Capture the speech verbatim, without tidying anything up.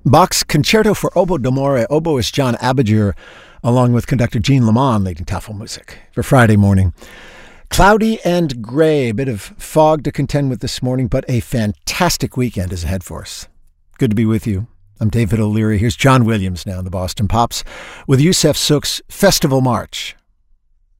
Bach's Concerto for Oboe d'Amore. Oboist John Abinger, along with conductor Jean Lamont, leading Tafelmusik for Friday morning. Cloudy and gray, a bit of fog to contend with this morning, but a fantastic weekend is ahead for us. Good to be with you. I'm David O'Leary. Here's John Williams now in the Boston Pops with Youssef Sook's Festival March.